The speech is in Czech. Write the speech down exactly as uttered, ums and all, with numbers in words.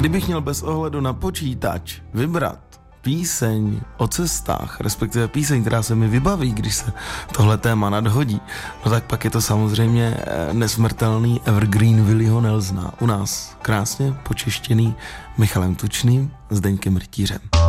Kdybych měl bez ohledu na počítač vybrat píseň o cestách, respektive píseň, která se mi vybaví, když se tohle téma nadhodí, no tak pak je to samozřejmě nesmrtelný evergreen Willyho Nelsona. U nás krásně počeštěný Michalem Tučným, Zdeňkem Rytířem.